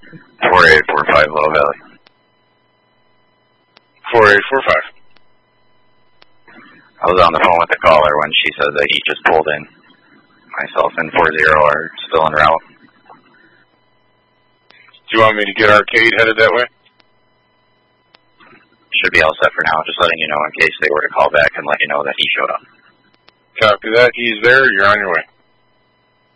4845 Low Valley. 4845. I was on the phone with the caller when she said that he just pulled in. Myself and 40 are still en route. Do you want me to get Arcade headed that way? Should be all set for now, just letting you know in case they were to call back and let you know that he showed up. Copy that. He's there. You're on your way.